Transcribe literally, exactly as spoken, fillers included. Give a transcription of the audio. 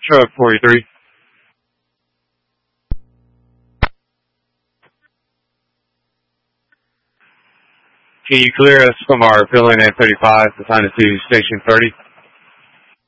Truck forty-three. Can you clear us from our filling at thirty-five, assign us to station thirty?